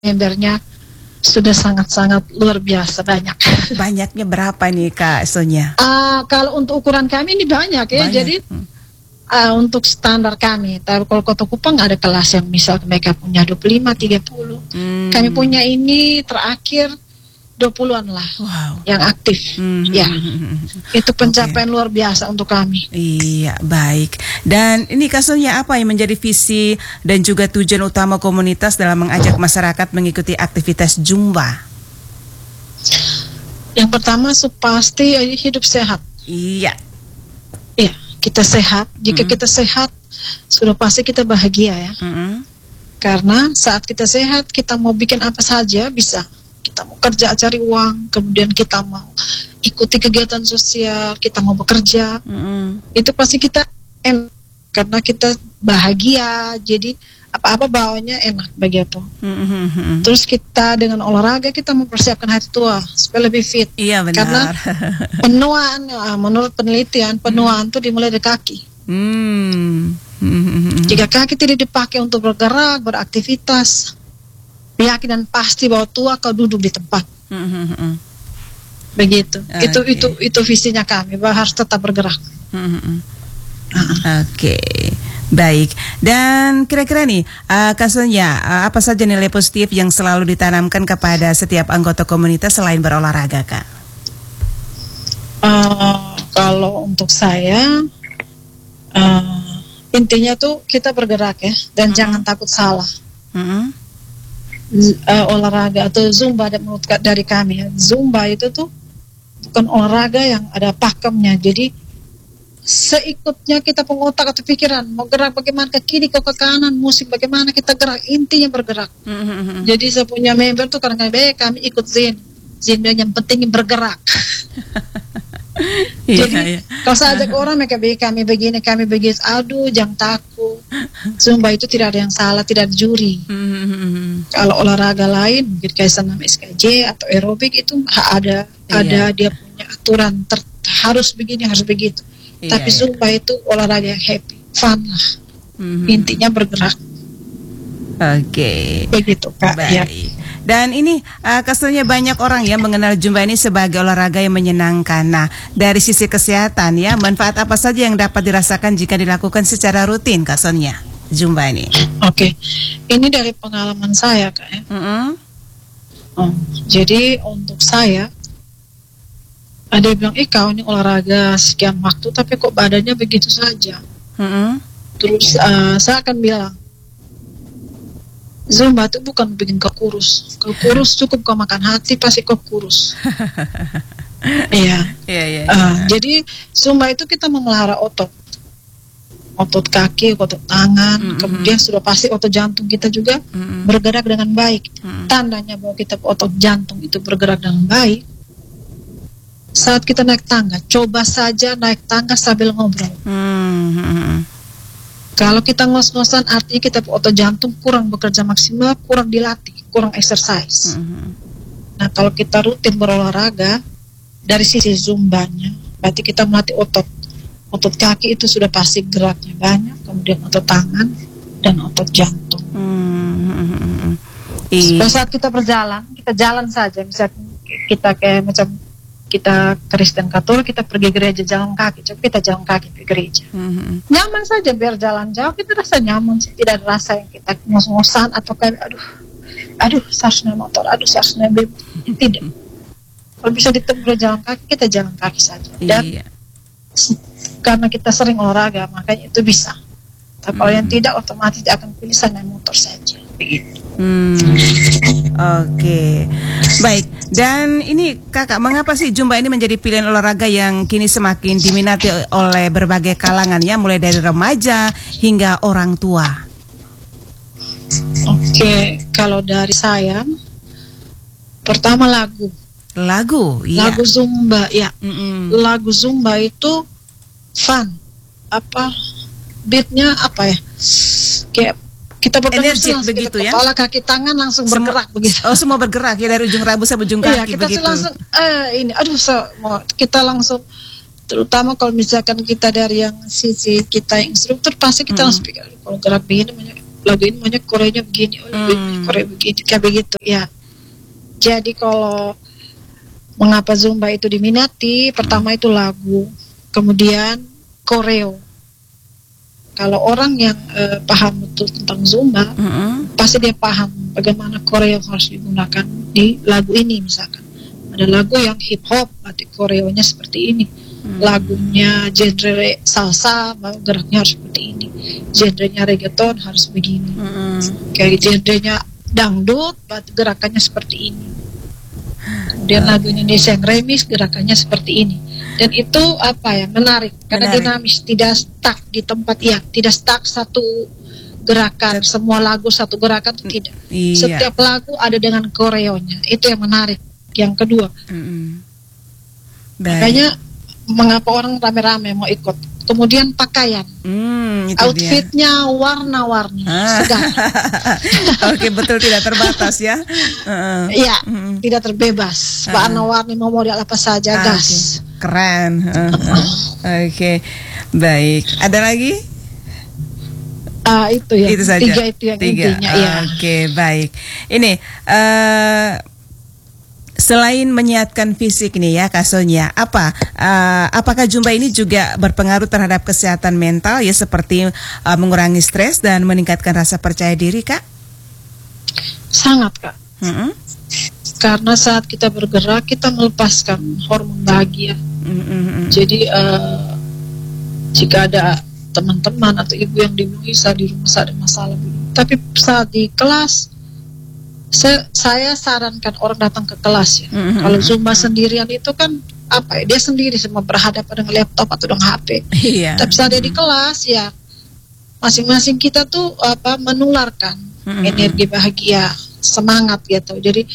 membernya sudah sangat-sangat luar biasa banyak. Banyaknya berapa nih Kak Sonia? Kalau untuk ukuran kami ini banyak ya. Banyak. Jadi untuk standar kami, tapi kalau Kota Kupang ada kelas yang misal mereka punya 25, 30. Kami punya ini terakhir 20-an lah. Wow. Yang aktif. Ya. Itu pencapaian luar biasa untuk kami. Iya, baik. Dan ini Kak Sonia, apa yang menjadi visi dan juga tujuan utama komunitas dalam mengajak masyarakat mengikuti aktivitas Zumba? Yang pertama pasti hidup sehat. Iya. Iya, kita sehat. Jika kita sehat, sudah pasti kita bahagia ya. Karena saat kita sehat, kita mau bikin apa saja bisa. Kita mau kerja cari uang, kemudian kita mau ikuti kegiatan sosial, kita mau bekerja, itu pasti kita enak karena kita bahagia. Jadi apa-apa bawanya enak begitu. Terus kita dengan olahraga kita mempersiapkan hari tua supaya lebih fit. Iya benar. Karena penuaan, menurut penelitian penuaan itu dimulai dari kaki. Jika kaki tidak dipakai untuk bergerak, beraktivitas, yakin dan pasti bahwa tua kau duduk di tempat. Begitu. Itu visinya kami, bahwa harus tetap bergerak. Oke. Baik. Dan kira-kira nih Kak Sonia, apa saja nilai positif yang selalu ditanamkan kepada setiap anggota komunitas selain berolahraga, Kak? Kalau untuk saya intinya tuh kita bergerak ya, dan jangan takut salah. Olahraga atau Zumba menurut dari kami ya, Zumba itu tuh bukan olahraga yang ada pakemnya. Jadi seikutnya kita pengotak atau pikiran mau gerak bagaimana, ke kiri ke kanan, musik bagaimana kita gerak, intinya bergerak. Jadi saya punya member tuh kadang-kadang kami ikut Zen yang penting bergerak. Jadi kalau saya ajak orang mereka kami begini, kami begitu, aduh jangan takut. Zumba itu tidak ada yang salah, tidak ada juri. Kalau olahraga lain mungkin kayak senam SKJ atau aerobik itu ada dia punya aturan harus begini harus begitu. Tapi Zumba itu olahraga yang happy, fun lah. Intinya bergerak. Oke. Begitu Kak. Baik. Ya. Dan ini kesannya banyak orang ya mengenal Zumba ini sebagai olahraga yang menyenangkan. Nah, dari sisi kesehatan ya, manfaat apa saja yang dapat dirasakan jika dilakukan secara rutin, Kak Sonia, Zumba ini? Oke. Ini dari pengalaman saya, Kak ya. Jadi untuk saya, ada yang bilang, kau ini olahraga sekian waktu, tapi kok badannya begitu saja. Terus saya akan bilang, Zumba itu bukan bikin kau kurus. Kau kurus cukup kau makan hati pasti kau kurus. Iya. Jadi Zumba itu kita memelihara otot kaki, otot tangan, kemudian sudah pasti otot jantung kita juga bergerak dengan baik. Tandanya bahwa kita otot jantung itu bergerak dengan baik. Saat kita naik tangga, coba saja naik tangga sambil ngobrol. Kalau kita ngos-ngosan artinya kita otot jantung kurang bekerja maksimal, kurang dilatih, kurang exercise. Nah kalau kita rutin berolahraga dari sisi Zumbanya, berarti kita melatih otot kaki itu sudah pasti geraknya banyak, kemudian otot tangan dan otot jantung. Pada saat kita berjalan, kita jalan saja, misalnya kita kayak macam kita Kristen Katolik, kita pergi gereja jalan kaki, coba kita jalan kaki ke gereja. Nyaman saja biar jalan jauh, kita rasa nyaman sih, tidak ada rasa yang kita ngos-ngosan atau kayak aduh seharusnya motor, seharusnya bebek. Tidak. Kalau bisa ditemu jalan kaki, kita jalan kaki saja. Dan karena kita sering olahraga, makanya itu bisa. Tapi kalau yang tidak, otomatis akan pilih naik motor saja. Begitu. Oke. Baik. Dan ini Kakak, mengapa sih Zumba ini menjadi pilihan olahraga yang kini semakin diminati oleh berbagai kalangan ya, mulai dari remaja hingga orang tua? Oke, kalau dari saya, pertama lagu Zumba ya. Lagu Zumba itu fun, beatnya ya, kayak kita energi begitu ya. Kepala kaki tangan langsung bergerak begitu. Oh, semua bergerak ya, dari ujung rambut sampai ujung kaki. Iya, kita begitu. Langsung kita langsung, terutama kalau misalkan kita dari yang sisi kita yang instruktur, pasti kita langsung pikir kalau gerak begini lagu ini maunya koreonya begini, Korea begini, kayak begitu ya. Jadi kalau mengapa Zumba itu diminati, pertama itu lagu, kemudian koreo. Kalau orang yang paham betul tentang Zumba, pasti dia paham bagaimana koreo harus digunakan di lagu ini. Misalkan ada lagu yang hip hop, berarti koreonya seperti ini. Lagunya genre salsa, geraknya harus seperti ini. Genrenya reggaeton harus begini. Kayak genrenya dangdut, berarti gerakannya seperti ini. Kemudian lagu Indonesia yang remix, gerakannya seperti ini. Dan itu menarik karena dinamis, tidak stuck di tempat, tidak stuck satu gerakan, semua lagu satu gerakan, tidak. Setiap lagu ada dengan koreonya, itu yang menarik. Yang kedua, makanya mengapa orang rame-rame mau ikut. Kemudian pakaian, outfitnya warna-warni, segar. Oke, betul, tidak terbatas ya. Iya, tidak terbebas. Warna-warni, mau model apa saja, gas. Keren. Oke, baik. Ada lagi? Itu ya. Itu saja. Tiga itu yang intinya. Ya. Oke, baik. Ini selain menyehatkan fisik nih ya Kak Sonia, apakah Zumba ini juga berpengaruh terhadap kesehatan mental ya, seperti mengurangi stres dan meningkatkan rasa percaya diri, Kak? Sangat, Kak. Karena saat kita bergerak kita melepaskan hormon bahagia. Jadi jika ada teman-teman atau ibu yang dibunuhi saat di rumah ada masalah, tapi saat di kelas saya sarankan orang datang ke kelas ya. Kalau Zumba sendirian itu kan dia sendiri semua berhadapan dengan laptop atau dengan HP. Tapi saat dia di kelas ya, masing-masing kita tuh menularkan energi bahagia, semangat gitu. Jadi